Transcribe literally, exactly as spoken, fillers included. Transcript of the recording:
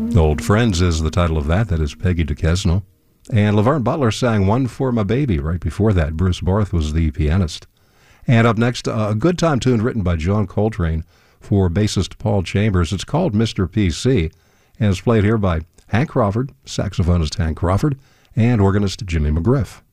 Old Friends is the title of that. That is Peggy Duquesne. And Laverne Butler sang One for My Baby right before that. Bruce Barth was the pianist. And up next, uh, a good time tune written by John Coltrane for bassist Paul Chambers. It's called Mister P C, and it's played here by Hank Crawford, saxophonist Hank Crawford, and organist Jimmy McGriff.